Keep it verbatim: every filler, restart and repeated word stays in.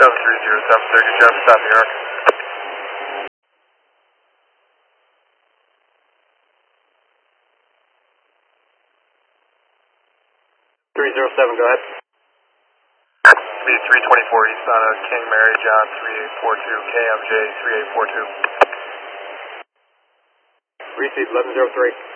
seven three zero seven, sir. Good job. Stop New York. three zero seven, go ahead. Speed three twenty-four east on a King Mary John three eight four two, K M J three eight four two. Receive eleven zero three.